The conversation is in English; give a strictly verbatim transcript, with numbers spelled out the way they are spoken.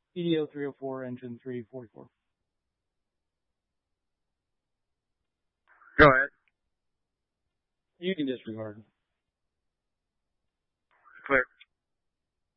E D O three oh four, engine three forty-four. Go ahead. You can disregard.